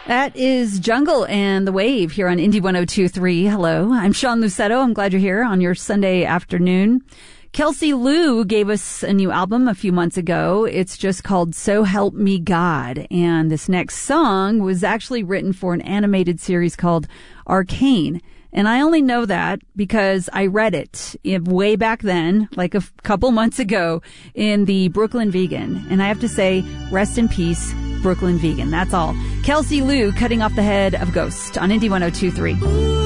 That is Jungle and The Wave here on Indie 102.3. Hello, I'm Sean Lucetto. I'm glad you're here on your Sunday afternoon. Kelsey Lou gave us a new album a few months ago. It's just called So Help Me God. And this next song was actually written for an animated series called Arcane. And I only know that because I read it way back then, like a couple months ago, in the Brooklyn Vegan. And I have to say, rest in peace, Brooklyn Vegan. That's all. Kelsey Lou cutting off the head of Ghost on Indie 102.3.